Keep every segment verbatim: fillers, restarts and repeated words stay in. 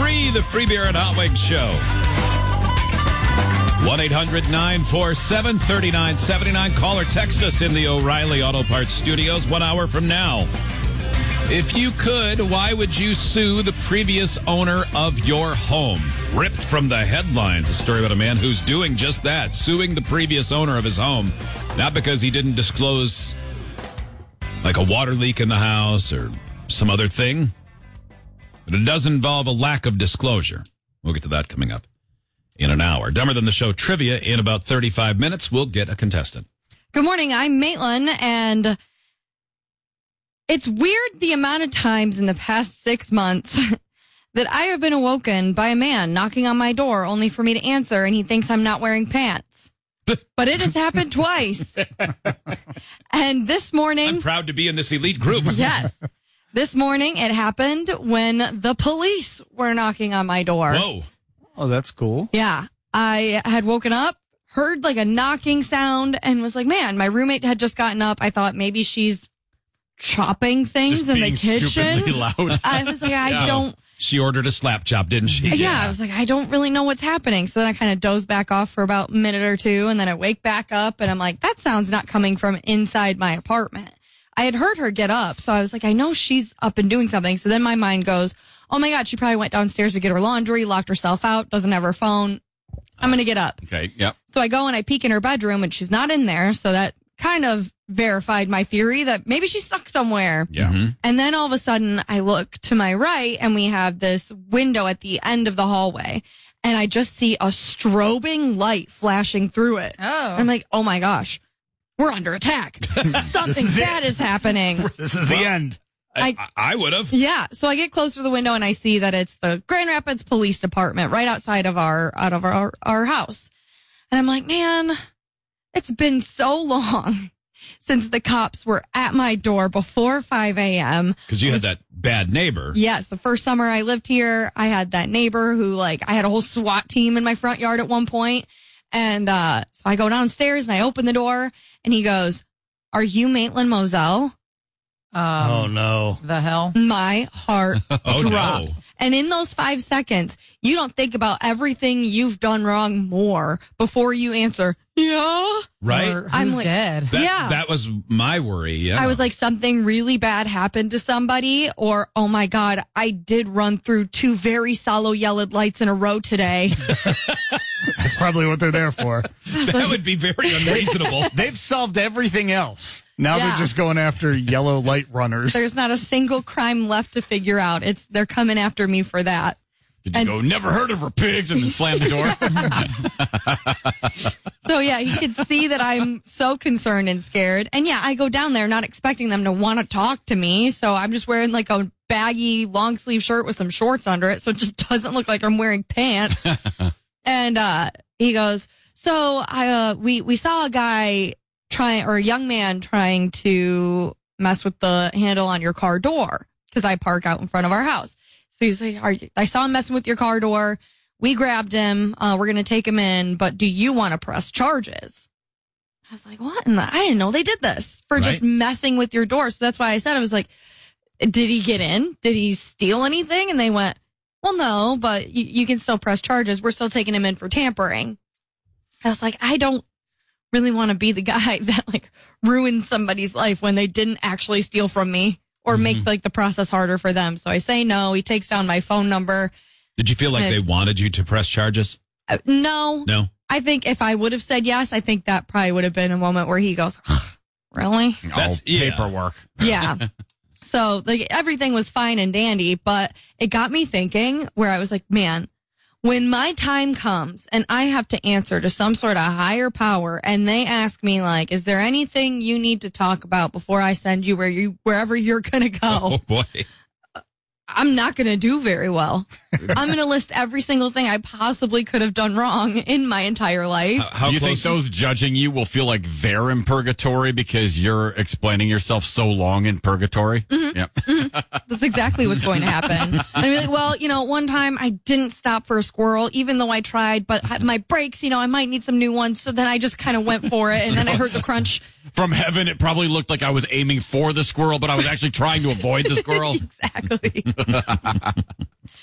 three, the Free Beer and Hot Wings Show. one eight hundred nine four seven three nine seven nine. Call or text us in the O'Reilly Auto Parts studios one hour from now. If you could, why would you sue the previous owner of your home? Ripped from the headlines, a story about a man who's doing just that, suing the previous owner of his home. Not because he didn't disclose, like, a water leak in the house or some other thing, but it does involve a lack of disclosure. We'll get to that coming up in an hour. Dumber Than the Show trivia in about thirty-five minutes. We'll get a contestant. Good morning. I'm Maitland, and it's weird the amount of times in the past six months that I have been awoken by a man knocking on my door only for me to answer, and he thinks I'm not wearing pants. But it has happened twice. And this morning... I'm proud to be in this elite group. Yes. This morning, it happened when the police were knocking on my door. Whoa. Oh, that's cool. Yeah. I had woken up, heard like a knocking sound, and was like, man, my roommate had just gotten up. I thought maybe she's chopping things Just in being the kitchen. stupidly loud. I was like, I Yeah. don't... She ordered a slap chop, didn't she? Yeah, I was like, I don't really know what's happening. So then I kind of dozed back off for about a minute or two, and then I wake back up, and I'm like, that sound's not coming from inside my apartment. I had heard her get up, so I was like, I know she's up and doing something. So then my mind goes, oh my God, she probably went downstairs to get her laundry, locked herself out, doesn't have her phone. I'm going to get up. Okay, yep. So I go and I peek in her bedroom, and she's not in there. So that kind of verified my theory that maybe she's stuck somewhere. Yeah. Mm-hmm. And then all of a sudden I look to my right, and we have this window at the end of the hallway, and I just see a strobing light flashing through it. Oh. I'm like, oh my gosh, we're under attack. Something is bad it. is happening. This is the end. I, I, I would have. Yeah. So I get close to the window, and I see that it's the Grand Rapids Police Department right outside of our, out of our, our house. And I'm like, man, it's been so long since the cops were at my door before five a.m. Because you had that bad neighbor. Yes, the first summer I lived here, I had that neighbor who, like, I had a whole SWAT team in my front yard at one point. And uh, so I go downstairs and I open the door, and he goes, are you Maitland Moselle? Um, Oh, no. The hell? My heart Oh, drops. no. And in those five seconds, you don't think about everything you've done wrong more before you answer, yeah. Right? Or who's I'm like- dead? That, Yeah. that was my worry. Yeah. I was like, something really bad happened to somebody, or, oh my God, I did run through two very solid yellow lights in a row today. That's probably what they're there for. that would be very unreasonable. They've solved everything else. Now Yeah. they're just going after yellow light runners. There's not a single crime left to figure out. It's they're coming after me for that. Did you And- go, never heard of her pigs, and then slam the door? So yeah, he could see that I'm so concerned and scared. And yeah, I go down there not expecting them to want to talk to me. So I'm just wearing like a baggy long sleeve shirt with some shorts under it. So it just doesn't look like I'm wearing pants. And uh, he goes, so I uh, we, we saw a guy trying, or a young man trying to mess with the handle on your car door, because I park out in front of our house. So he's like, Are you, I saw him messing with your car door. We grabbed him. Uh, we're going to take him in, but do you want to press charges? I was like, what? in the- I didn't know they did this for just Right. messing with your door. So that's why I said, I was like, did he get in? Did he steal anything? And they went, well, no, but you, you can still press charges. We're still taking him in for tampering. I was like, I don't really want to be the guy that like ruins somebody's life when they didn't actually steal from me or make like the process harder for them. So I say no. He takes down my phone number. Did you feel like Uh, they wanted you to press charges? Uh, no, No. I think if I would have said yes, I think that probably would have been a moment where he goes, really? That's- oh, yeah. paperwork. Yeah. So like everything was fine and dandy, but it got me thinking where I was like, man, when my time comes and I have to answer to some sort of higher power and they ask me like, is there anything you need to talk about before I send you where you, wherever you're going to go? Oh, boy. I'm not going to do very well. I'm going to list every single thing I possibly could have done wrong in my entire life. How Do you close? think those judging you will feel like they're in purgatory because you're explaining yourself so long in purgatory? Mm-hmm. Yep. That's exactly what's going to happen. And I'd be like, well, you know, one time I didn't stop for a squirrel, even though I tried, but my brakes, you know, I might need some new ones. So then I just kind of went for it. And then I heard the crunch. From heaven, it probably looked like I was aiming for the squirrel, but I was actually trying to avoid the squirrel. Exactly. How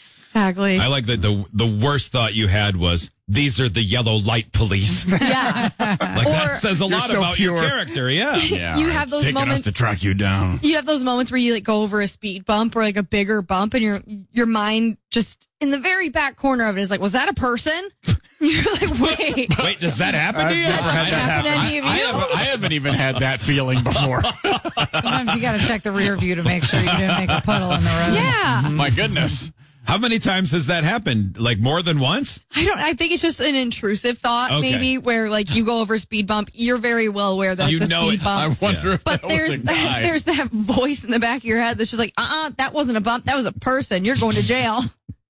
exactly. I like that the the worst thought you had was, these are the yellow light police. Like Yeah. that Or- says a lot so about pure. your character. Yeah. Yeah, You have it's those taking moments- us to track you down. You have those moments where you like go over a speed bump or like a bigger bump, and your your mind just in the very back corner of it is like, was that a person? You're like, wait. Wait, does that happen to I've you? never had that Happened to happen. any of I, you? haven't, I haven't even had that feeling before. Sometimes you got to check the rear view to make sure you didn't make a puddle in the road. Yeah. My goodness. How many times has that happened? Like more than once? I don't, I think it's just an intrusive thought, Okay. maybe, where like you go over a speed bump. You're very well aware that You it's a know speed it. I bump. wonder Yeah. if But that was there's a that, guy. there's that voice in the back of your head that's just like, uh-uh, that wasn't a bump. That was a person. You're going to jail.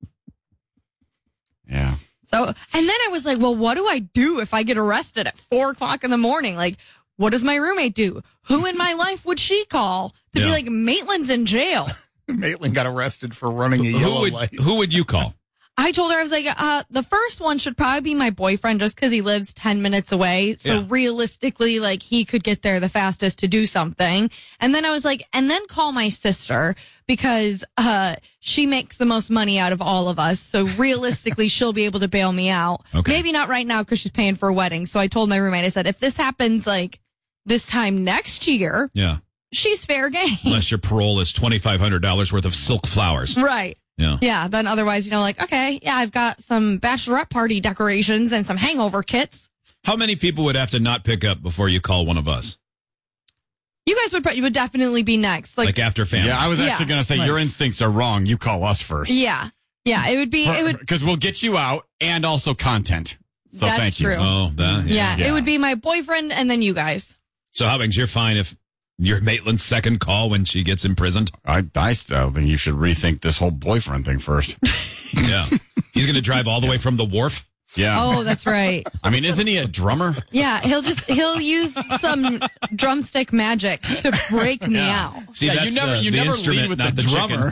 Yeah. So, and then I was like, well, what do I do if I get arrested at four o'clock in the morning? Like, what does my roommate do? Who in my life would she call to Yeah. be like, Maitland's in jail? Maitland got arrested for running a Who yellow would light. who would you call? I told her, I was like, uh, the first one should probably be my boyfriend just because he lives ten minutes away. So Yeah. realistically, like, he could get there the fastest to do something. And then I was like, and then call my sister because, uh, she makes the most money out of all of us. So realistically, she'll be able to bail me out. Okay. Maybe not right now because she's paying for a wedding. So I told my roommate, I said, if this happens like this time next year, Yeah. she's fair game. Unless your parole is twenty-five hundred dollars worth of silk flowers. Right. Yeah. Yeah, then otherwise, you know, like, okay, yeah, I've got some bachelorette party decorations and some hangover kits. How many people would have to not pick up before you call one of us? You guys would probably would definitely be next. Like, Like after family? Yeah, I was Yeah. actually going to say your Nice. instincts are wrong. You call us first. yeah, yeah, it would be, it would, Because we'll get you out and also content. So That's thank you. true. Oh, that, yeah, yeah. it would be my boyfriend and then you guys. So Hubbings, you're fine if you're Maitland's second call when she gets imprisoned? I, I still think you should rethink this whole boyfriend thing first. Yeah. He's going to drive all the way from the wharf? Yeah. Oh, that's right. I mean, isn't he a drummer? Yeah, he'll just, he'll use some drumstick magic to break me out. See, Yeah, that's you never, the, you the never instrument, lead with not the,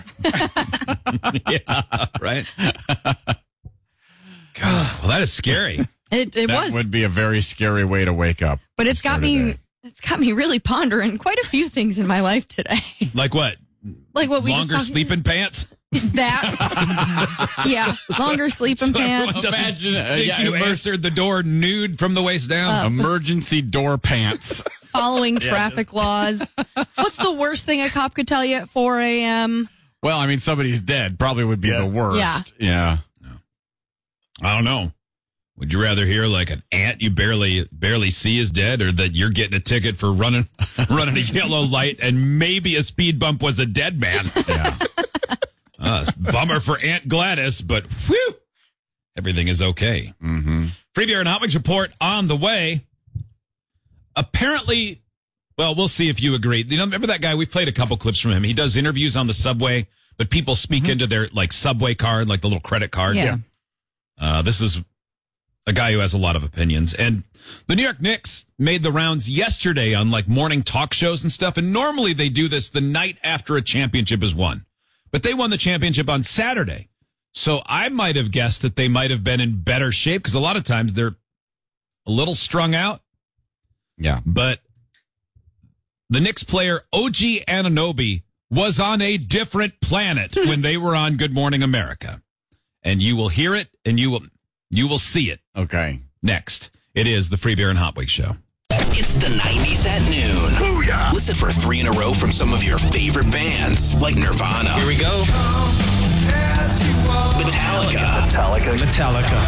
the drummer. chicken. Yeah, right? God, well, that is scary. It, it That was, would be a very scary way to wake up. but it's Start got a me, day. it's got me really pondering quite a few things in my life today. Like what? Like what we Longer just talked- sleeping pants? That, yeah, longer sleeping pants. Everyone doesn't Imagine, uh, think yeah, you emer- answered the door nude from the waist down. Emergency door pants. Following traffic laws. What's the worst thing a cop could tell you at four a.m.? Well, I mean, somebody's dead probably would be Yeah. the worst. Yeah. I don't know. Would you rather hear like an ant you barely barely see is dead, or that you're getting a ticket for running running a yellow light and maybe a speed bump was a dead man? Yeah. Uh, bummer for Aunt Gladys, but whew, everything is okay. Mm-hmm. Free Beer and Hot Wings report on the way. Apparently, well, we'll see if you agree. You know, remember that guy? We've played a couple clips from him. He does interviews on the subway, but people speak into their like subway card, like the little credit card. Yeah. Uh, this is a guy who has a lot of opinions. And the New York Knicks made the rounds yesterday on like morning talk shows and stuff. And normally they do this the night after a championship is won. But they won the championship on Saturday. So I might have guessed that they might have been in better shape because a lot of times they're a little strung out. Yeah. But the Knicks player O G Anunoby was on a different planet when they were on Good Morning America. And you will hear it and you will you will see it Okay. next. It is the Free Beer and Hot Wings Show. It's the nineties at noon. Booyah! Listen for three in a row from some of your favorite bands, like Nirvana. Here we go. Metallica. Metallica. Metallica.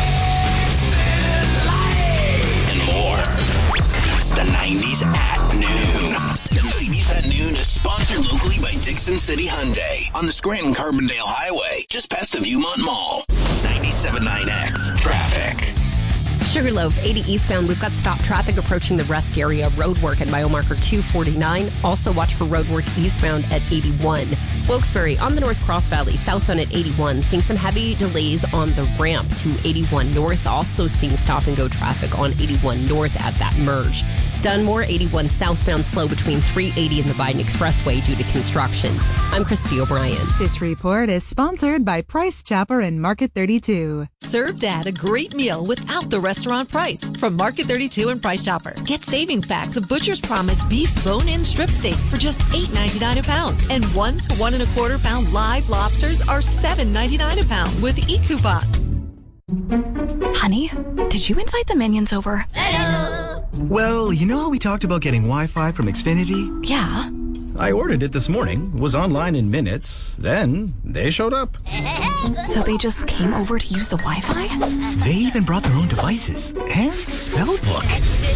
And more. It's the nineties at noon. The nineties at noon is sponsored locally by Dixon City Hyundai on the Scranton Carbondale Highway, just past the Viewmont Mall. ninety-seven point nine X Traffic. Sugarloaf, eighty eastbound. We've got stop traffic approaching the Rusk area. Road work at mile marker two forty-nine. Also watch for road work eastbound at eighty-one. Wilkes-Barre on the North Cross Valley, southbound at eighty-one. Seeing some heavy delays on the ramp to eighty-one north. Also seeing stop and go traffic on eighty-one north at that merge. Dunmore eighty-one southbound slow between three eighty and the Biden Expressway due to construction. I'm Christy O'Brien. This report is sponsored by Price Chopper and Market thirty-two. Serve Dad a great meal without the restaurant price from Market thirty-two and Price Chopper. Get savings packs of Butcher's Promise beef bone-in strip steak for just eight ninety-nine a pound, and one to one and a quarter pound live lobsters are seven ninety-nine a pound with e-coupon. Honey, did you invite the minions over? Hello. Well, you know how we talked about getting Wi-Fi from Xfinity? Yeah. I ordered it this morning, was online in minutes, then they showed up. So they just came over to use the Wi-Fi? They even brought their own devices and spell book.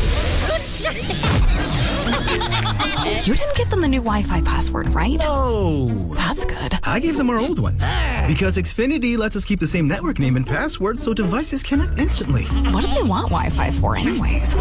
You didn't give them the new Wi-Fi password, right? No. That's good. I gave them our old one. Because Xfinity lets us keep the same network name and password so devices connect instantly. What do they want Wi-Fi for anyways?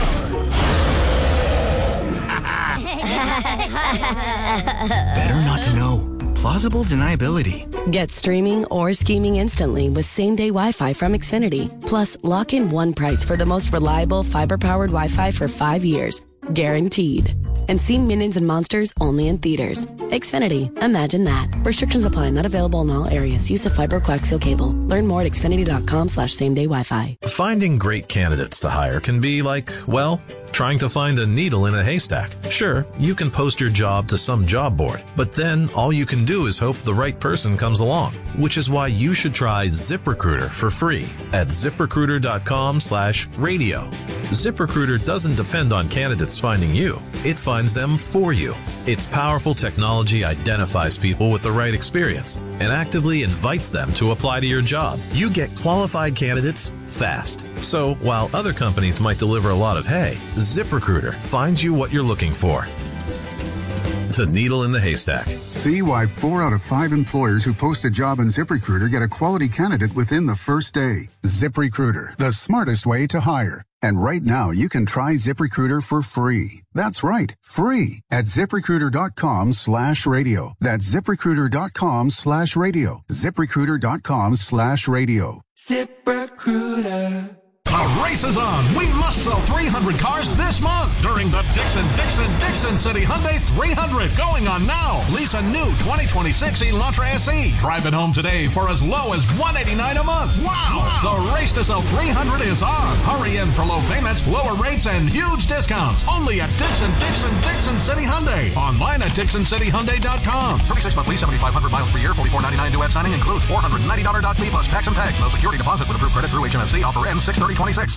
Better not to know. Plausible deniability. Get streaming or scheming instantly with same-day Wi-Fi from Xfinity. Plus, lock in one price for the most reliable fiber-powered Wi-Fi for five years. Guaranteed. And see Minions and Monsters only in theaters. Xfinity. Imagine that. Restrictions apply. Not available in all areas. Use of fiber coaxial cable. Learn more at xfinity.com slash same-day Wi-Fi. Finding great candidates to hire can be like, well, trying to find a needle in a haystack. Sure, you can post your job to some job board, but then all you can do is hope the right person comes along, which is why you should try ZipRecruiter for free at ziprecruiter.com slash radio. ZipRecruiter doesn't depend on candidates finding you. It finds them for you. Its powerful technology identifies people with the right experience and actively invites them to apply to your job. You get qualified candidates fast. So while other companies might deliver a lot of hay, ZipRecruiter finds you what you're looking for. The needle in the haystack. See why four out of five employers who post a job on ZipRecruiter get a quality candidate within the first day. ZipRecruiter, the smartest way to hire. And right now, you can try ZipRecruiter for free. That's right, free at ZipRecruiter.com slash radio. That's ZipRecruiter.com slash radio. ZipRecruiter.com slash radio. ZipRecruiter. The race is on. We must sell three hundred cars this month during the Dixon, Dixon, Dixon City Hyundai three hundred. Going on now. Lease a new twenty twenty-six Elantra S E. Drive it home today for as low as one hundred eighty-nine dollars a month. Wow. wow. The race to sell three hundred is on. Hurry in for low payments, lower rates, and huge discounts. Only at Dixon, Dixon, Dixon City Hyundai. Online at Dixon City Hyundai dot com. thirty-six month lease, seventy-five hundred miles per year, forty-four ninety-nine due at signing. Includes four hundred ninety dollars doc fee plus tax and tax. No security deposit with approved credit through H M F C. Offer ends six thirty twenty-six.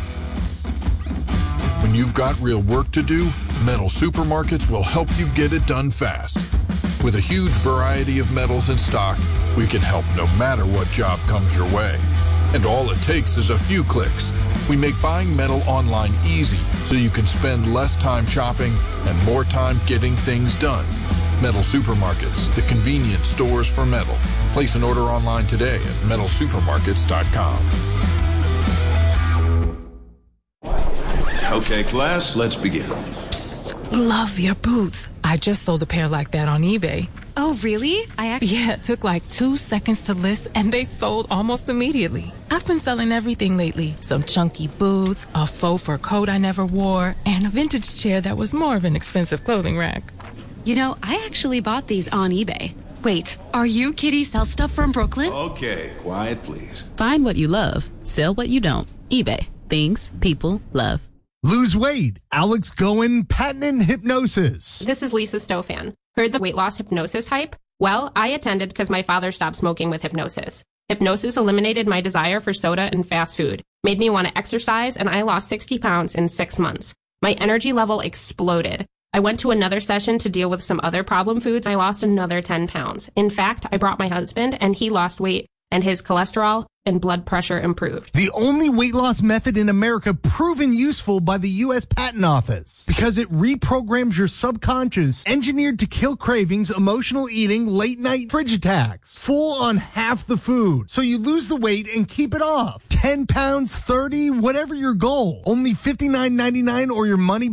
When you've got real work to do, Metal Supermarkets will help you get it done fast. With a huge variety of metals in stock, we can help no matter what job comes your way. And all it takes is a few clicks. We make buying metal online easy so you can spend less time shopping and more time getting things done. Metal Supermarkets, the convenience stores for metal. Place an order online today at metal supermarkets dot com. Okay, class, let's begin. Psst, love your boots. I just sold a pair like that on eBay. Oh, really? I actually... Yeah, it took like two seconds to list, and they sold almost immediately. I've been selling everything lately. Some chunky boots, a faux fur coat I never wore, and a vintage chair that was more of an expensive clothing rack. You know, I actually bought these on eBay. Wait, are you Kitty Sell Stuff from Brooklyn? Okay, quiet, please. Find what you love. Sell what you don't. eBay. Things people love. Lose weight. Alex Goen, patented hypnosis. This is Lisa Stofan. Heard the weight loss hypnosis hype? Well, I attended because my father stopped smoking with hypnosis. Hypnosis eliminated my desire for soda and fast food, made me want to exercise, and I lost sixty pounds in six months. My energy level exploded. I went to another session to deal with some other problem foods. I lost another ten pounds. In fact, I brought my husband, and he lost weight, and his cholesterol and blood pressure improved. The only weight loss method in America proven useful by the U S Patent Office because it reprograms your subconscious, engineered to kill cravings, emotional eating, late night fridge attacks, full on half the food. So you lose the weight and keep it off. ten pounds, thirty, whatever your goal. Only fifty-nine ninety-nine or your money back.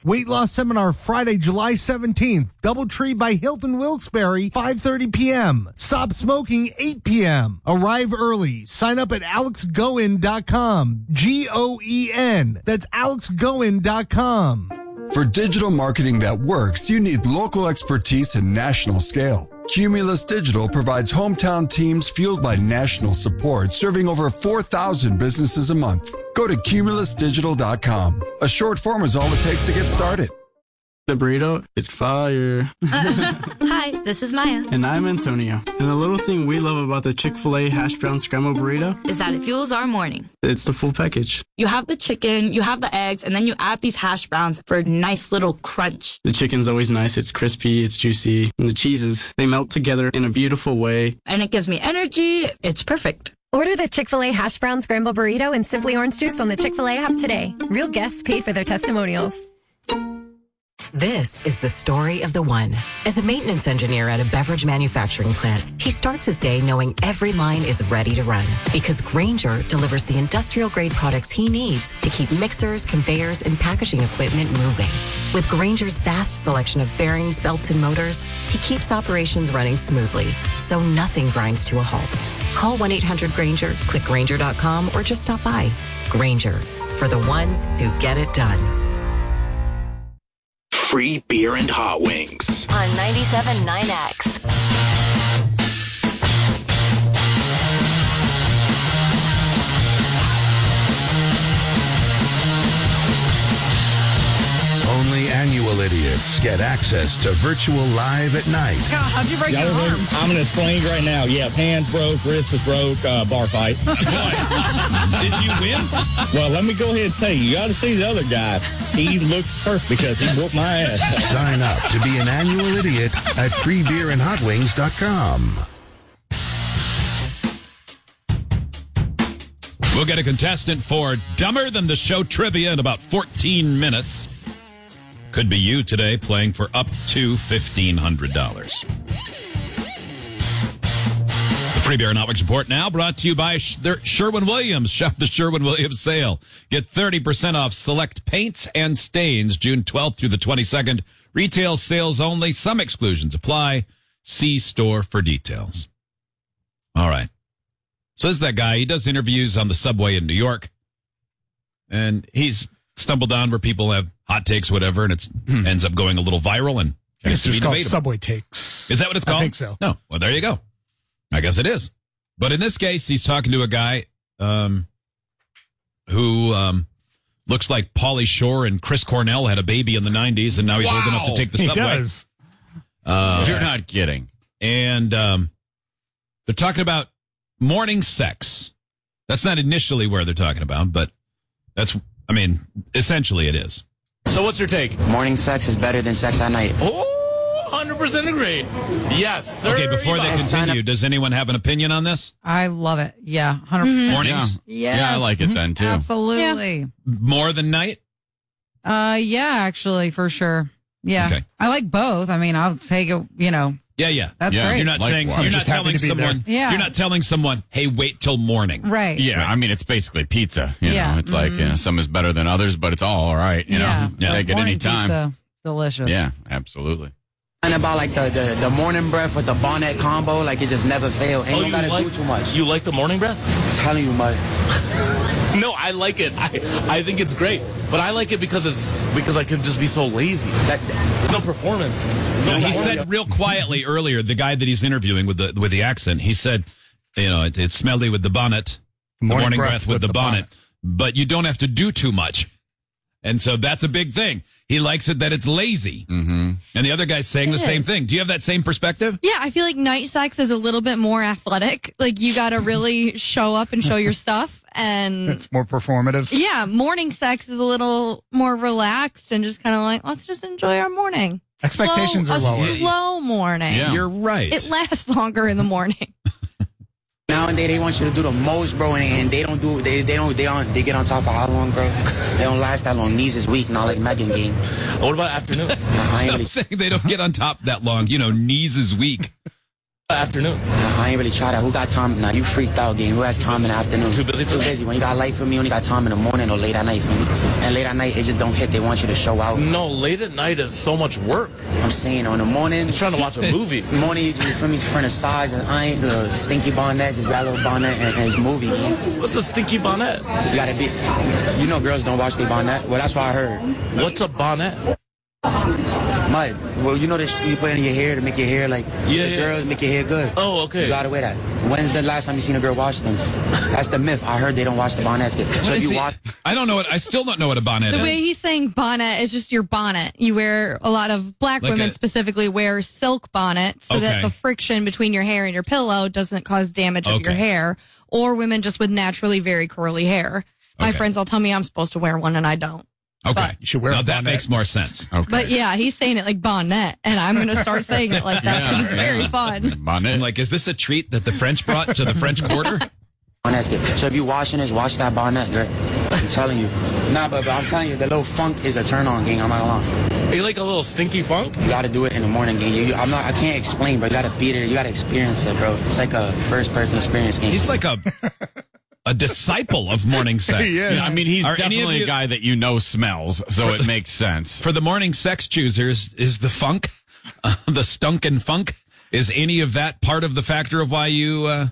Weight loss seminar Friday, July seventeenth. Doubletree by Hilton Wilkes-Barre, five thirty p.m. Stop smoking, eight p.m. Arrive early. Sign up at alex goen dot com. G O E N. That's alex goen dot com. For digital marketing that works, you need local expertise and national scale. Cumulus Digital provides hometown teams fueled by national support, serving over four thousand businesses a month. Go to cumulus digital dot com. A short form is all it takes to get started. The burrito is fire. Hi, this is Maya. And I'm Antonio. And the little thing we love about the Chick-fil-A hash brown scramble burrito is that it fuels our morning. It's the full package. You have the chicken, you have the eggs, and then you add these hash browns for a nice little crunch. The chicken's always nice. It's crispy, it's juicy. And the cheeses, they melt together in a beautiful way. And it gives me energy. It's perfect. Order the Chick-fil-A hash brown scramble burrito and Simply Orange Juice on the Chick-fil-A app today. Real guests paid for their testimonials. This is the story of the one. As a maintenance engineer at a beverage manufacturing plant, he starts his day knowing every line is ready to run because Grainger delivers the industrial-grade products he needs to keep mixers, conveyors, and packaging equipment moving. With Grainger's vast selection of bearings, belts, and motors, he keeps operations running smoothly, so nothing grinds to a halt. Call one eight hundred Grainger, click Grainger dot com, or just stop by. Grainger, for the ones who get it done. Free beer and hot wings. On ninety-seven point nine X. Only annual idiots get access to virtual live at night. God, how'd you break Yeah, your arm? I'm in a sling right now. Yeah, hands broke, wrist was broke, uh, bar fight. Did you win? Well, let me go ahead and say, you got to see the other guy. He looks perfect because he whooped my ass. Sign up to be an annual idiot at free beer and hot wings dot com. We'll get a contestant for Dumber Than the Show trivia in about fourteen minutes. Could be you today playing for up to fifteen hundred dollars. The Free Beer and Hot Wings Report now brought to you by Sherwin-Williams. Shop the Sherwin-Williams sale. Get thirty percent off select paints and stains June twelfth through the twenty-second. Retail sales only. Some exclusions apply. See store for details. All right. So this is that guy. He does interviews on the subway in New York. And he's stumbled on where people have hot takes, whatever, and it ends up going a little viral. And it's just called debatable. Subway Takes. Is that what it's called? I think so. No. Well, there you go. I guess it is. But in this case, he's talking to a guy um, who um, looks like Pauly Shore and Chris Cornell had a baby in the nineties, and now he's Wow. old enough to take the He subway. does. Uh, You're not kidding. And um, they're talking about morning sex. That's not initially where they're talking about, but that's, I mean, essentially it is. So what's your take? Morning sex is better than sex at night. Oh, one hundred percent agree. Yes, sir. Okay, before they continue, does anyone have an opinion on this? I love it. Yeah, one hundred percent. Mornings? Yes. Yeah, I like it then, too. Absolutely. More than night? Uh, yeah, actually, for sure. Yeah. Okay. I like both. I mean, I'll take it, you know. Yeah, yeah. That's yeah, great. You're not saying, Likewise. you're Just not happy telling to be someone, there. Yeah. you're not telling someone, hey, wait till morning. Right. Yeah, I mean, it's basically pizza. You Yeah. know, it's like Mhm. uh, some is better than others, but it's all all right. You Yeah. know, take it Morning any time. pizza, delicious. Yeah, absolutely. And about like the, the, the morning breath with the bonnet combo, like it just never fail. Ain't Oh, no you gotta like, do too much. You like the morning breath? I'm telling you, Mike. No, I like it. I I think it's great, but I like it because it's because I can just be so lazy. That, there's no performance. There's No, no he said real quietly earlier, the guy that he's interviewing with the with the accent, he said, you know, it, it's smelly with the bonnet, the morning, Morning breath, breath with, with the, the bonnet, but you don't have to do too much. And so that's a big thing. He likes it that it's lazy. Mm-hmm. And the other guy's saying It the same is. thing. Do you have that same perspective? Yeah, I feel like night sex is a little bit more athletic. Like you got to really show up and show your stuff. And It's more performative. yeah, morning sex is a little more relaxed and just kind of like, let's just enjoy our morning. Expectations slow, are lower. A slow morning. Yeah. You're right. It lasts longer in the morning. Nowadays they want you to do the most, bro, and, and they don't do they they don't they don't they get on top for how long, bro? They don't last that long. Knees is weak, not like Megan game. What about afternoon? I ain't I'm really- saying they don't get on top that long. You know, knees is weak. Afternoon. I ain't really try that. Who got time? Nah, you freaked out, gang. Who has time in the afternoon? Too busy for Too me? busy. When you got light for me, you only got time in the morning or late at night for me. And late at night, it just don't hit. They want you to show out. No, late at night is so much work. I'm saying on the morning. He's trying to watch a movie. Morning, you for me, for the sides, and I ain't the stinky bonnet, just grab a little bonnet and, and it's movie. Man. What's the stinky bonnet? You gotta be. You know, girls don't wash their bonnet. Well, that's what I heard. What's a bonnet? Mud. Well, you know this you put in your hair to make your hair like Yeah, the yeah. girls make your hair good. Oh, okay. You gotta wear that. When's the last time you seen a girl wash them? That's the myth. I heard they don't wash the bonnets good. So What if is you it? wash. I don't know what. I still don't know what a bonnet The is. way he's saying bonnet is just your bonnet. You wear a lot of black Like women a- specifically wear silk bonnets so that Okay. the friction between your hair and your pillow doesn't cause damage of your Okay. hair. Or women just with naturally very curly hair. My Okay. friends all tell me I'm supposed to wear one and I don't. Okay, You should wear now a that bonnet. makes more sense. Okay. But yeah, he's saying it like bonnet, and I'm going to start saying it like that because Yeah, it's very yeah. fun. Bonnet. I'm like, is this a treat that the French brought to the French Quarter? Bonnet's good. So if you washing this, wash that bonnet, girl. I'm telling you. Nah, but, but I'm telling you, the little funk is a turn on, gang. I'm not gonna lie. You like a little stinky funk? You gotta do it in the morning, gang. You, you- I'm not. I can't explain, bro. You gotta be there. You gotta experience it, bro. It's like a first person experience, gang. He's like a a disciple of morning sex. He is. Yeah, I mean, he's Are any of definitely you- a guy that you know smells, so For it the- makes sense. For the morning sex choosers, is the funk, uh, the stunk and funk, is any of that part of the factor of why you? Uh,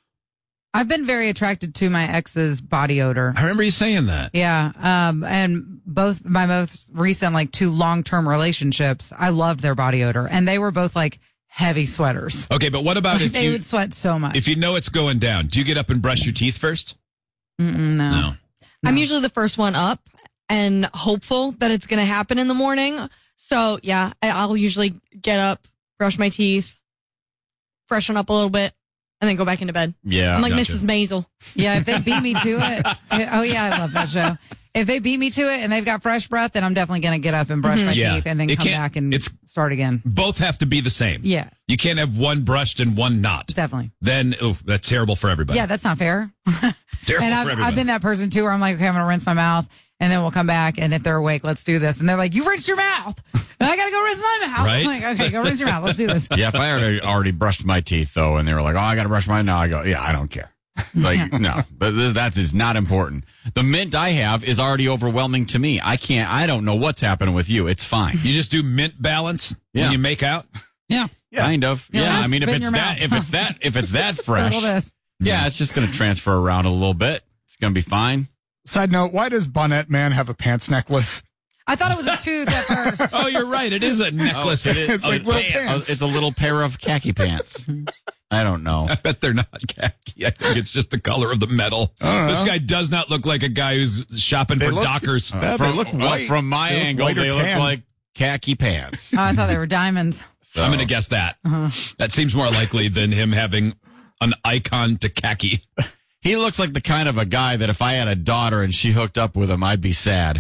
I've been very attracted to my ex's body odor. I remember you saying that. Yeah. Um, and both my most recent, like two long-term relationships, I loved their body odor, and they were both like heavy sweaters. Okay, but what about if They you would sweat so much. if you know it's going down? Do you get up and brush your teeth first? Mm-mm, no. No. I'm usually the first one up and hopeful that it's going to happen in the morning. So yeah, I- I'll usually get up, brush my teeth, freshen up a little bit, and then go back into bed. Yeah. I'm like gotcha. Missus Maisel. Yeah, if they beat me to it. Oh, yeah, I love that show. If they beat me to it and they've got fresh breath, then I'm definitely going to get up and brush my Yeah. teeth and then It come can't- back and it's- start again. Both have to be the same. Yeah, You can't have one brushed and one not. definitely. Then, oh, that's terrible for everybody. Yeah, that's not fair. terrible and for I've, everybody. I've been that person too where I'm like, okay, I'm going to rinse my mouth and then we'll come back. And if they're awake, let's do this. And they're like, you rinsed your mouth. And I got to go rinse my mouth. Right? I'm like, okay, go rinse your mouth. Let's do this. Yeah, if I already, already brushed my teeth, though, and they were like, oh, I got to brush mine now, I go, yeah, I don't care. Like, no, but this, that is not important. The mint I have is already overwhelming to me. I can't, I don't know what's happening with you. It's fine. You just do mint balance Yeah. when you make out? Yeah, kind of. Yeah, Yeah, just I mean, if spit in it's your that, mouth. if it's that, if it's that fresh, Little this. yeah, it's just going to transfer around a little bit. It's going to be fine. Side note, why does Bonnet Man have a pants necklace? I thought it was a tooth at first. Oh, you're right. It is a necklace. Oh, it is. It's like it- little it's- pants. It's a little pair of khaki pants. I don't know. I bet they're not khaki. I think it's just the color of the metal. This guy does not look like a guy who's shopping for look- Dockers. Yeah, they from, look uh, white. from my They look angle, white or they look tan. like khaki pants. Oh, I thought they were diamonds. So- I'm going to guess that. That seems more likely than him having an icon to khaki. He looks like the kind of a guy that if I had a daughter and she hooked up with him, I'd be sad.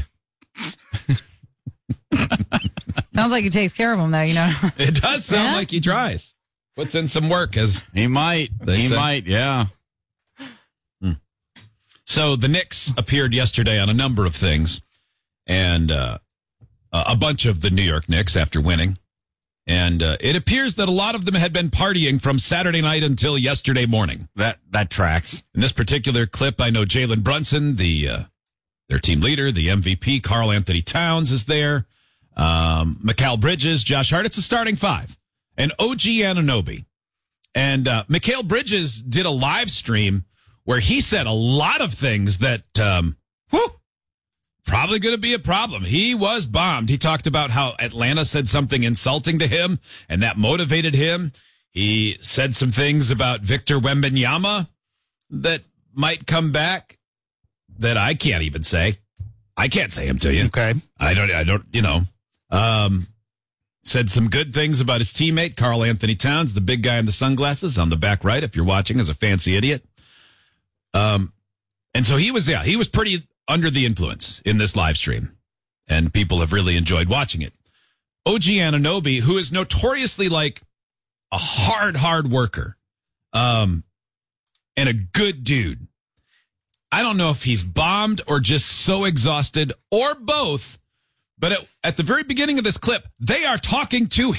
Sounds like he takes care of them, though, you know. It does sound Yeah? like he tries. Puts in some work as He might. They he say. might, yeah. So the Knicks appeared yesterday on a number of things, and uh, a bunch of the New York Knicks after winning. And uh, it appears that a lot of them had been partying from Saturday night until yesterday morning. That that tracks. In this particular clip, I know Jalen Brunson, the uh, their team leader, the M V P, Karl Anthony Towns is there, um, Mikal Bridges, Josh Hart. It's a starting five, and O G Anunoby. And uh, Mikal Bridges did a live stream where he said a lot of things that, um, whew, probably going to be a problem. He was bombed. He talked about how Atlanta said something insulting to him, and that motivated him. He said some things about Victor Wembanyama that might come back that I can't even say. I can't say them to you. Okay. I don't, I don't, you know, um, said some good things about his teammate, Karl Anthony Towns, the big guy in the sunglasses on the back right, if you're watching as a fancy idiot. Um, and so he was, yeah, he was pretty under the influence in this live stream, and people have really enjoyed watching it. O G Anunoby, who is notoriously like a hard, hard worker, um, and a good dude. I don't know if he's bombed or just so exhausted or both, but at, at the very beginning of this clip, they are talking to him.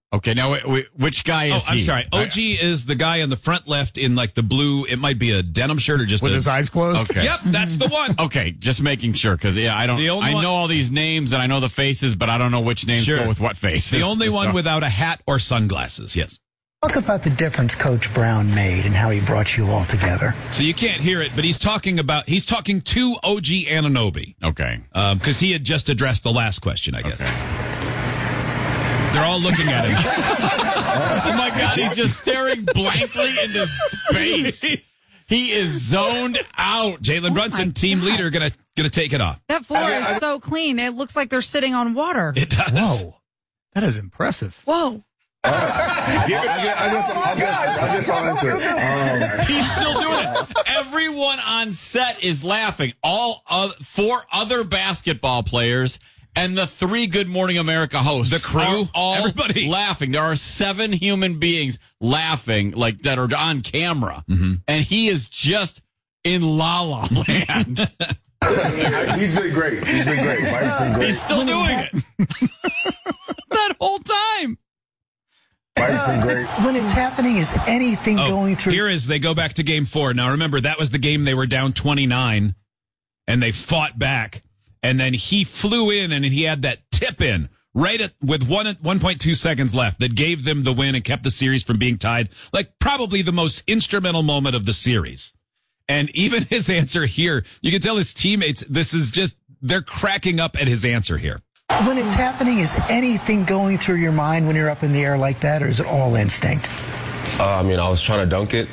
Okay, now wait, wait, which guy Oh, is I'm he? sorry. O G is the guy on the front left in like the blue. It might be a denim shirt or just With a, his eyes closed? Okay. Yep, that's the one. Okay, just making sure because yeah, I don't. The only I one- know all these names and I know the faces, but I don't know which names Sure. go with what faces. The only one So- without a hat or sunglasses. Yes. Talk about the difference Coach Brown made and how he brought you all together. So you can't hear it, but he's talking about he's talking to O G Anunoby. Okay. Because he had just addressed the last question, I guess. They're all looking at him. Oh my God, he's just staring blankly into space. He is zoned out. Jalen Brunson, team leader, gonna gonna take it off. That floor is so clean. It looks like they're sitting on water. It does. Whoa. That is impressive. Whoa. I just, I just, I just saw into it. Um, He's still doing it. Everyone on set is laughing. All uh, four other basketball players and the three Good Morning America hosts, the crew, are all everybody laughing. There are seven human beings laughing, like that are on camera, mm-hmm. and he is just in La La Land. He's been great. He's been great. Mike's been great. He's still doing it that whole time. Mike's been great. When it's happening, is anything Oh, going through? here is they go back to game four. Now remember, that was the game they were down twenty-nine, and they fought back. And then he flew in, and he had that tip in right at with one one point two seconds left that gave them the win and kept the series from being tied. Like probably the most instrumental moment of the series. And even his answer here, you can tell his teammates, this is just, they're cracking up at his answer here. When it's happening, is anything going through your mind when you're up in the air like that, or is it all instinct? Uh, I mean, I was trying to dunk it.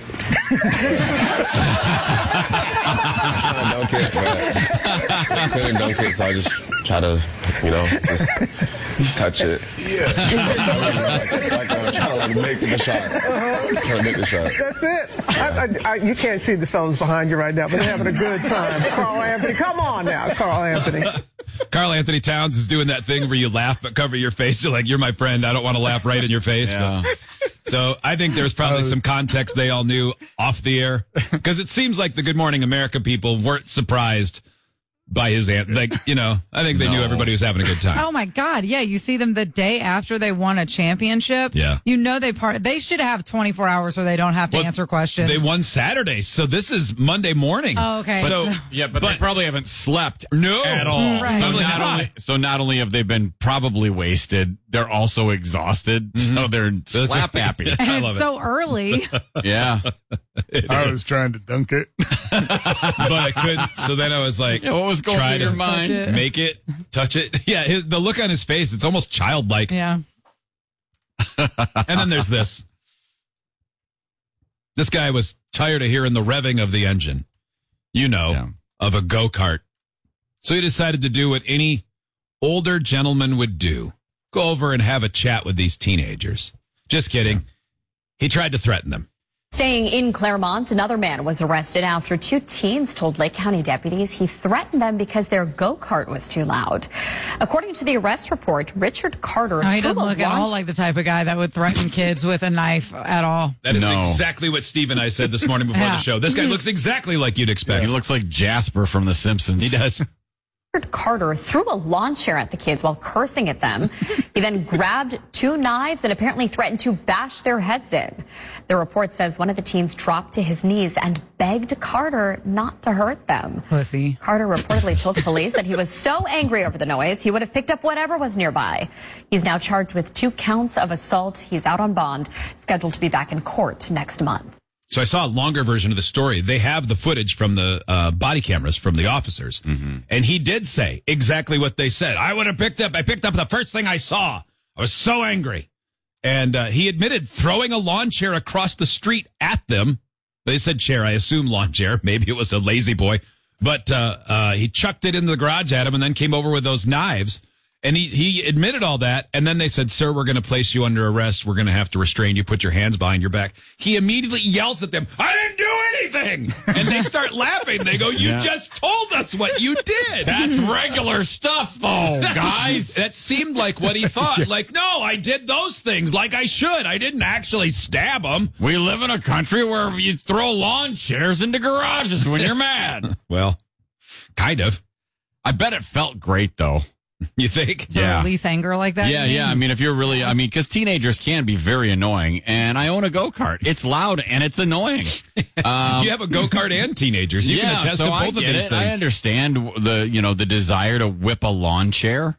trying to dunk it, but I couldn't dunk it, so I just try to, you know, just touch it. Yeah. like, like uh, try to like make the shot. Uh-huh. Try to make the shot. That's it. I, I, I, you can't see the fellas behind you right now, but they're having a good time. Carl Anthony, come on now, Carl Anthony. Carl Anthony Towns is doing that thing where you laugh but cover your face. You're like, you're my friend. I don't want to laugh right in your face. Yeah. But, so I think there's probably some context they all knew off the air because it seems like the Good Morning America people weren't surprised by his aunt. Like, you know, I think they No. knew everybody was having a good time. Oh my God. Yeah. You see them the day after they won a championship. Yeah. You know, they part, they should have twenty-four hours where they don't have to Well, answer questions. They won Saturday, so this is Monday morning. Oh, okay. So Yeah, but, they probably haven't slept no, at all. Right. So Probably not not. only so not only have they been probably wasted, they're also exhausted. So they're That's slap right. happy. and I it's love it. so early. Yeah. I was trying to dunk it. But I couldn't. So then I was like, Yeah, what was going try through your to mind? Touch it. make it, touch it. Yeah, his, the look on his face, it's almost childlike. Yeah. And then there's this. This guy was tired of hearing the revving of the engine, you know, Yeah. of a go-kart. So he decided to do what any older gentleman would do. Go over and have a chat with these teenagers. Just kidding. He tried to threaten them. Staying in Claremont, another man was arrested after two teens told Lake County deputies he threatened them because their go-kart was too loud. According to the arrest report, Richard Carter No, he threw doesn't a look at all launch- like the type of guy that would threaten kids with a knife at all. That is No. exactly what Steve and I said this morning before Yeah. the show. This guy looks exactly like you'd expect. He looks like Jasper from The Simpsons. He does. Richard Carter threw a lawn chair at the kids while cursing at them. He then grabbed two knives and apparently threatened to bash their heads in. The report says one of the teens dropped to his knees and begged Carter not to hurt them. Pussy. Carter reportedly told police that he was so angry over the noise, he would have picked up whatever was nearby. He's now charged with two counts of assault. He's out on bond, scheduled to be back in court next month. So I saw a longer version of the story. They have the footage from the uh, body cameras from the officers. Mm-hmm. And he did say exactly what they said. I would have picked up, I picked up the first thing I saw. I was so angry. And uh, he admitted throwing a lawn chair across the street at them. They said chair, I assume lawn chair. Maybe it was a lazy boy. But uh, uh, he chucked it into the garage at him and then came over with those knives. And he, he admitted all that. And then they said, sir, we're going to place you under arrest. We're going to have to restrain you. Put your hands behind your back. He immediately yells at them, I didn't do anything. And they start laughing. They go, you Yeah. just told us what you did. That's regular stuff, though, guys. That seemed like what he thought. Like, no, I did those things like I should. I didn't actually stab him. We live in a country where you throw lawn chairs into garages when you're mad. Well, kind of. I bet it felt great, though. You think? To Yeah. release anger like that? Yeah, you mean? yeah. I mean, if you're really, I mean, because teenagers can be very annoying, and I own a go-kart. It's loud and it's annoying. Um, you have a go-kart and teenagers. You yeah, can attest so to both I of get these it. things. I understand the, you know, the desire to whip a lawn chair.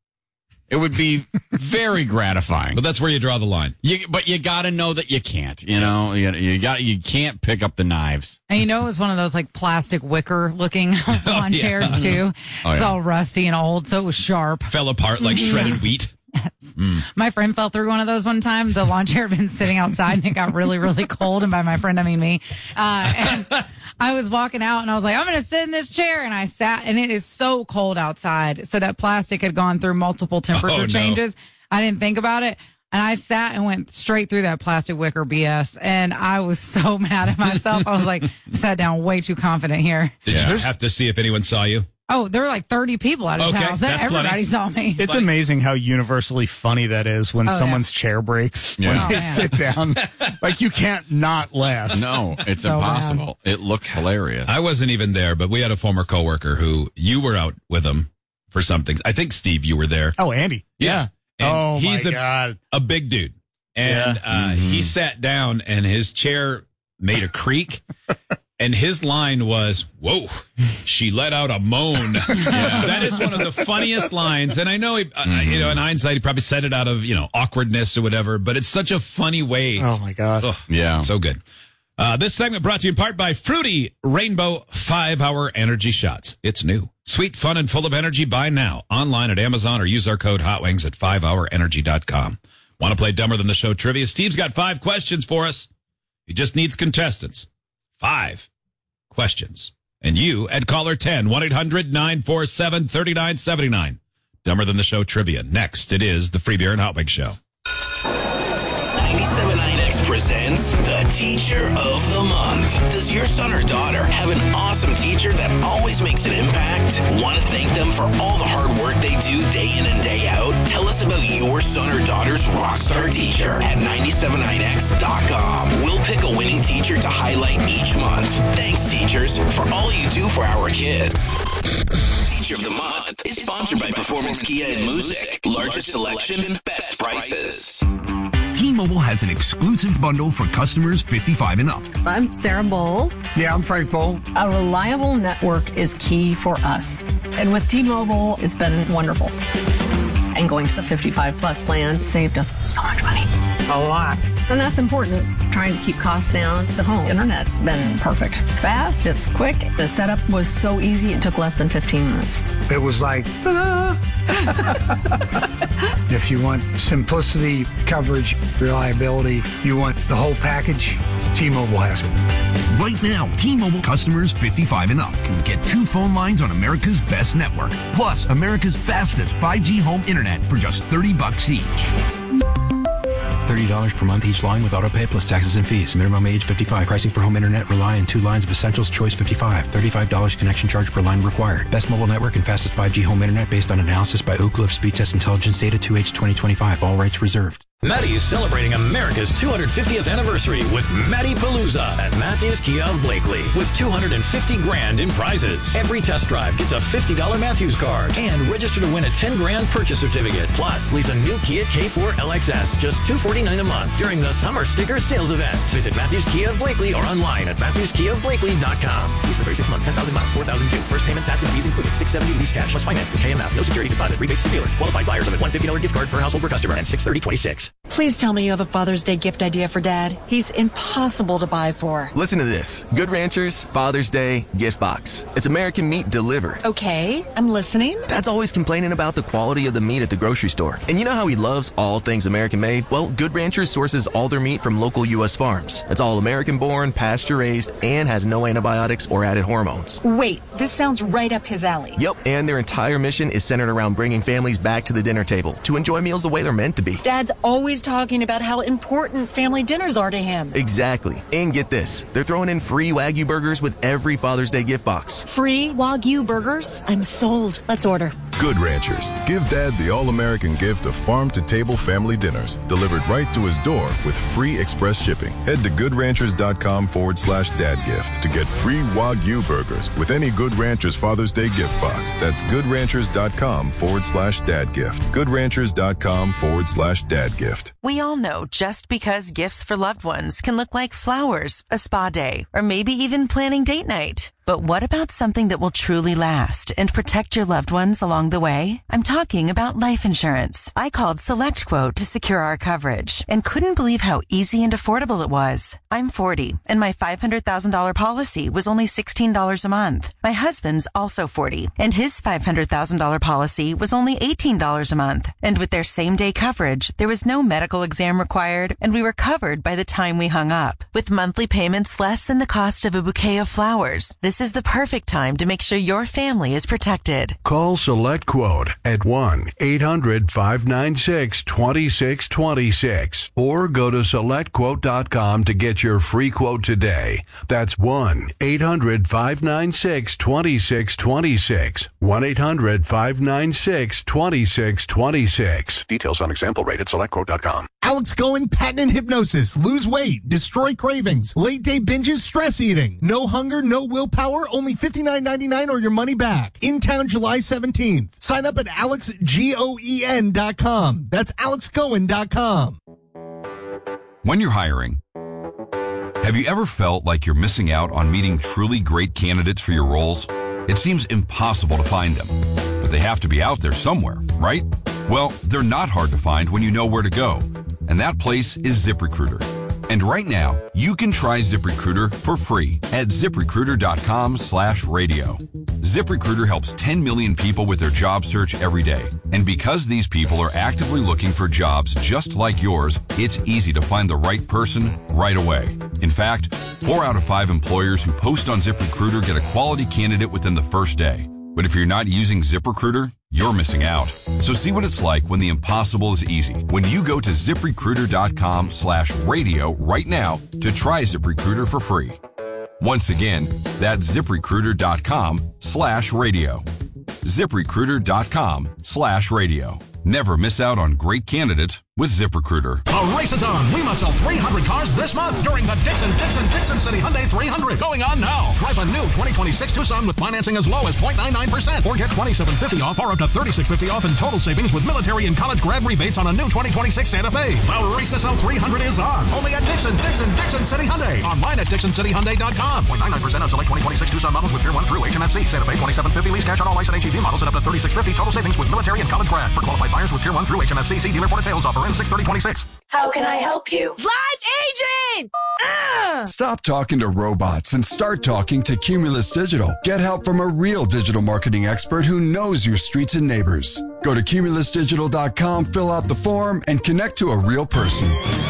It would be very gratifying. But that's where you draw the line. You, but you got to know that you can't. You know, you, you got you can't pick up the knives. And you know, it was one of those like plastic wicker looking lawn yeah. chairs too. Oh, It's yeah. all rusty and old, so it was sharp. Fell apart like shredded wheat. Mm. My friend fell through one of those one time. The lawn chair had been sitting outside and it got really, really cold. And by my friend, I mean me. Uh, and I was walking out and I was like, I'm going to sit in this chair. And I sat, and it is so cold outside. So that plastic had gone through multiple temperature Oh, no. changes. I didn't think about it. And I sat and went straight through that plastic wicker B S. And I was so mad at myself. I was like, I sat down way too confident here. Did Yeah. you have to see if anyone saw you? Oh, there were like thirty people at his Okay, house. that's Everybody plenty. saw me. It's amazing how universally funny that is when Oh, yeah. someone's chair breaks Yeah. when Oh, they man. sit down. Like you can't not laugh. No, it's So impossible. It looks hilarious. I wasn't even there, but we had a former coworker who you were out with him for something. I think, Steve, you were there. Oh, Andy. Yeah. And oh he's my a, God. a big dude. And Yeah. uh, he sat down and his chair made a creak. And his line was, whoa, she let out a moan. That is one of the funniest lines. And I know, he, uh, you know, in hindsight, he probably said it out of, you know, awkwardness or whatever, but it's such a funny way. Oh my God. Ugh, Yeah. so good. Uh, this segment brought to you in part by Fruity Rainbow five hour Energy Shots. It's new. Sweet, fun, and full of energy. Buy now online at Amazon or use our code HOTWINGS at five hour energy dot com. Want to play Dumber Than the Show trivia? Steve's got five questions for us. He just needs contestants. Five questions. And you at caller ten, one eight hundred nine four seven three nine seven nine. Dumber Than the Show trivia. Next, it is the Free Beer and Hot Wings Show. ninety-seven point nine X presents the Teacher of the Month. Does your son or daughter have an awesome teacher that always makes an impact? Want to thank them for all the hard work they do day in and day out? Tell us about your son or daughter's rockstar teacher at nine seven nine X dot com. We'll pick a winning teacher to highlight each month. Thanks, teachers, for all you do for our kids. Teacher of the Month is sponsored by Performance Kia and Music. Largest selection, best prices. T-Mobile has an exclusive bundle for customers fifty-five and up. I'm Sarah Bowl. Yeah, I'm Frank Bowl. A reliable network is key for us. And with T-Mobile, it's been wonderful. And going to the fifty-five plus plan saved us so much money. A lot. And that's important. Trying to keep costs down. The home internet's been perfect. It's fast, it's quick. The setup was so easy, it took less than fifteen minutes. It was like, ta-da! If you want simplicity, coverage, reliability, you want the whole package, T-Mobile has it. Right now, T-Mobile customers fifty-five and up can get two phone lines on America's best network, plus America's fastest five G home internet for just thirty bucks each. thirty dollars per month each line with autopay plus taxes and fees. Minimum age fifty-five. Pricing for home internet rely on two lines of Essentials Choice fifty-five. thirty-five dollars connection charge per line required. Best mobile network and fastest five G home internet based on analysis by Ookla of Speed Test Intelligence Data two H twenty twenty-five. All rights reserved. Maddie's celebrating America's two hundred fiftieth anniversary with Maddie Palooza at Matthews Kia of Blakely with two hundred fifty grand in prizes. Every test drive gets a fifty dollars Matthews card and register to win a ten grand purchase certificate. Plus, lease a new Kia K four L X S just two hundred forty-nine dollars a month during the Summer Sticker Sales Event. Visit Matthews Kia of Blakely or online at matthews kia of blakely dot com. Lease for thirty-six months, ten thousand miles, four thousand due. First payment, tax, and fees included. six hundred seventy lease cash plus finance through K M F. No security deposit. Rebates to dealer. Qualified buyers of a one hundred fifty dollars gift card per household per customer and six thirty twenty-six. Please tell me you have a Father's Day gift idea for Dad. He's impossible to buy for. Listen to this. Good Ranchers, Father's Day, gift box. It's American meat delivered. Okay, I'm listening. Dad's always complaining about the quality of the meat at the grocery store. And you know how he loves all things American made? Well, Good Ranchers sources all their meat from local U S farms. It's all American born, pasture raised, and has no antibiotics or added hormones. Wait, this sounds right up his alley. Yep, and their entire mission is centered around bringing families back to the dinner table to enjoy meals the way they're meant to be. Dad's always talking about how important family dinners are to him. Exactly. And get this, they're throwing in free Wagyu burgers with every Father's Day gift box. Free Wagyu burgers? I'm sold. Let's order. Good Ranchers. Give Dad the all-American gift of farm-to-table family dinners delivered right to his door with free express shipping. Head to goodranchers.com forward slash dad gift to get free Wagyu burgers with any Good Ranchers Father's Day gift box. That's goodranchers.com forward slash dad gift. goodranchers.com forward slash dad gift. We all know just because gifts for loved ones can look like flowers, a spa day, or maybe even planning date night. But what about something that will truly last and protect your loved ones along the way? I'm talking about life insurance. I called SelectQuote to secure our coverage and couldn't believe how easy and affordable it was. I'm forty, and my five hundred thousand dollars policy was only sixteen dollars a month. My husband's also forty, and his five hundred thousand dollars policy was only eighteen dollars a month. And with their same-day coverage, there was no medical exam required, and we were covered by the time we hung up. With monthly payments less than the cost of a bouquet of flowers, this is the perfect time to make sure your family is protected. Call SelectQuote at one eight hundred five nine six two six two six or go to select quote dot com to get your free quote today. That's one eight hundred five nine six two six two six. one eight hundred five nine six two six two six. Details on example rate at select quote dot com. Alex Cohen, patent hypnosis. Lose weight, destroy cravings, late day binges, stress eating. No hunger, no willpower, only fifty-nine ninety-nine or your money back. In town July seventeenth. Sign up at alex goen dot com. That's alex cohen dot com. When you're hiring, have you ever felt like you're missing out on meeting truly great candidates for your roles? It seems impossible to find them, but they have to be out there somewhere, right? Well, they're not hard to find when you know where to go, and that place is ZipRecruiter. And right now, you can try ZipRecruiter for free at ZipRecruiter.com slash radio. ZipRecruiter helps ten million people with their job search every day. And because these people are actively looking for jobs just like yours, it's easy to find the right person right away. In fact, four out of five employers who post on ZipRecruiter get a quality candidate within the first day. But if you're not using ZipRecruiter, you're missing out. So see what it's like when the impossible is easy. When you go to ZipRecruiter.com slash radio right now to try ZipRecruiter for free. Once again, that's ZipRecruiter.com slash radio. ZipRecruiter.com slash radio. Never miss out on great candidates with ZipRecruiter. The race is on. We must sell three hundred cars this month during the Dixon, Dixon, Dixon City Hyundai three hundred. Going on now. Drive a new twenty twenty-six Tucson with financing as low as zero point nine nine percent or get twenty-seven fifty off or up to thirty-six fifty off in total savings with military and college grad rebates on a new twenty twenty-six Santa Fe. The race to sell three hundred is on. Only at Dixon, Dixon, Dixon City Hyundai. Online at Dixon City Hyundai dot com. zero point nine nine percent on select twenty twenty-six Tucson models with Tier one through H M F C. Santa Fe twenty-seven fifty lease cash on all licensed H E V models and up to thirty-six fifty total savings with military and college grad. For qualified buyers with Tier one through H M F C, see dealer port sales offer in six thirty twenty-six. How can I help you? Live agent! Ah! Stop talking to robots and start talking to Cumulus Digital. Get help from a real digital marketing expert who knows your streets and neighbors. Go to cumulus digital dot com, fill out the form, and connect to a real person.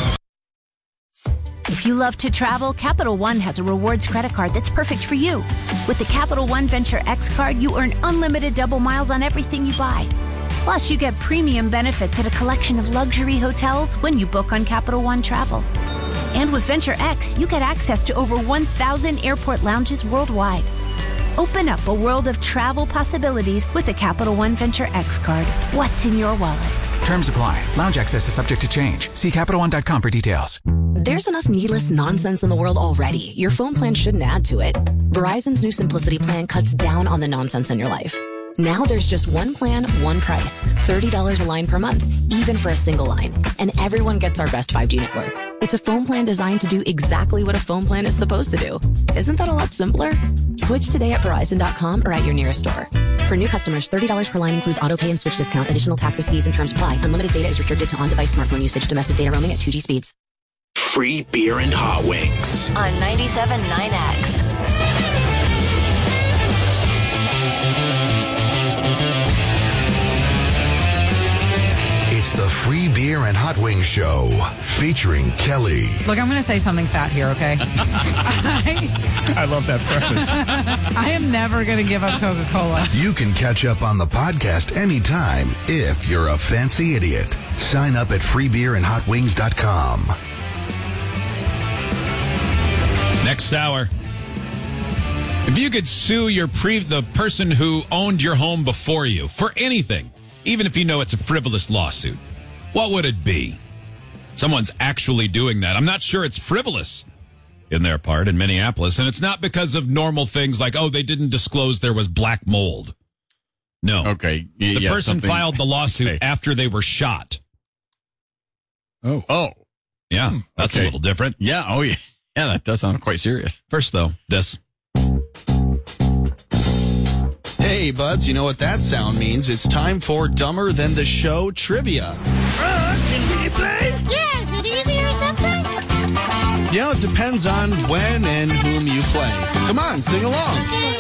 If you love to travel, Capital One has a rewards credit card that's perfect for you. With the Capital One Venture X card, you earn unlimited double miles on everything you buy. Plus, you get premium benefits at a collection of luxury hotels when you book on Capital One Travel. And with Venture X, you get access to over one thousand airport lounges worldwide. Open up a world of travel possibilities with the Capital One Venture X card. What's in your wallet? Terms apply. Lounge access is subject to change. See Capital One dot com for details. There's enough needless nonsense in the world already. Your phone plan shouldn't add to it. Verizon's new Simplicity plan cuts down on the nonsense in your life. Now there's just one plan, one price. thirty dollars a line per month, even for a single line. And everyone gets our best five G network. It's a phone plan designed to do exactly what a phone plan is supposed to do. Isn't that a lot simpler? Switch today at Verizon dot com or at your nearest store. For new customers, thirty dollars per line includes auto pay and switch discount. Additional taxes, fees, and terms apply. Unlimited data is restricted to on-device smartphone usage. Domestic data roaming at two G speeds. Free beer and hot wings. On ninety-seven point nine X. It's the Free Beer and Hot Wings Show featuring Kelly. Look, I'm going to say something fat here, okay? I, I love that preface. I am never going to give up Coca-Cola. You can catch up on the podcast anytime if you're a fancy idiot. Sign up at free beer and hot wings dot com. Next hour, If you could sue your pre the person who owned your home before you for anything, even if you know it's a frivolous lawsuit, what would it be? Someone's actually doing that. I'm not sure it's frivolous in their part in Minneapolis, and it's not because of normal things like, oh, they didn't disclose there was black mold. No. Okay. The yeah, person something- filed the lawsuit okay. after they were shot. Oh. Oh. Yeah, that's okay. a little different. Yeah, oh yeah. Yeah, that does sound quite serious. First, though, this. Hey, buds, you know what that sound means? It's time for Dumber Than the Show trivia. Can we play? Yeah, is it easy or something? You know, it depends on when and whom you play. Come on, sing along.